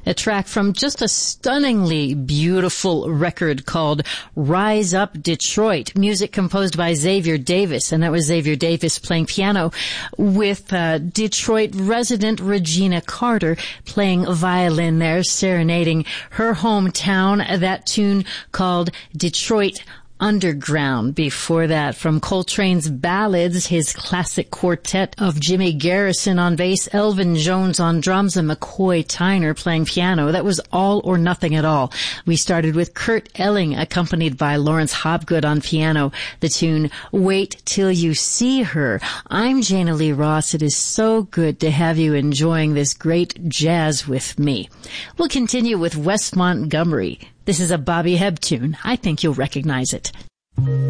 a track from just a stunningly beautiful record called Rise Up Detroit, music composed by Xavier Davis, and that was Xavier Davis playing piano with Detroit resident Regina Carter playing violin there, serenading her hometown, that tune called Detroit Underground. Before that, from Coltrane's Ballads, his classic quartet of Jimmy Garrison on bass, Elvin Jones on drums, and McCoy Tyner playing piano. That was All or Nothing at All. We started with Kurt Elling, accompanied by Lawrence Hopgood on piano, the tune Wait Till You See Her. I'm Jana Lee Ross. It is so good to have you enjoying this great jazz with me. We'll continue with Wes Montgomery. This is a Bobby Hebb tune. I think you'll recognize it.